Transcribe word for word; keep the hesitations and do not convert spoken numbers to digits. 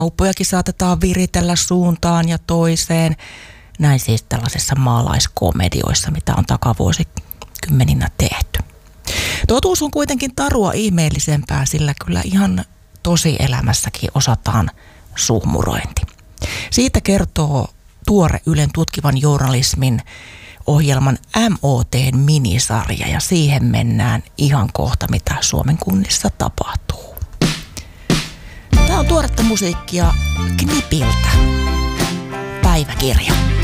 Kauppojakin saatetaan viritellä suuntaan ja toiseen. Näin siis tällaisissa maalaiskomedioissa, mitä on takavuosikymmeninä tehty. Totuus on kuitenkin tarua ihmeellisempää, sillä kyllä ihan tosielämässäkin osataan suhmurointi. Siitä kertoo tuore Ylen tutkivan journalismin ohjelman M O T:n minisarja, ja siihen mennään ihan kohta, mitä Suomen kunnissa tapahtuu. Tämä on tuoretta musiikkia Knipiltä. Päiväkirja.